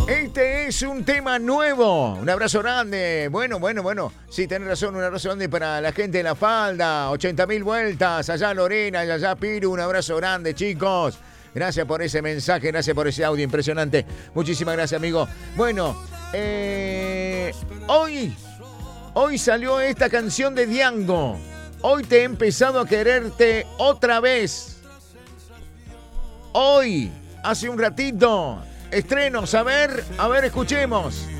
Este es un tema nuevo. Un abrazo grande. Bueno. Sí, tenés razón. Un abrazo grande para la gente de La Falda. 80.000 vueltas. Allá Lorena, allá Piru. Un abrazo grande, chicos. Gracias por ese mensaje. Gracias por ese audio impresionante. Muchísimas gracias, amigo. Bueno, hoy salió esta canción de Diango. Hoy te he empezado a quererte otra vez. Hoy, hace un ratito. Estrenos, a ver, escuchemos.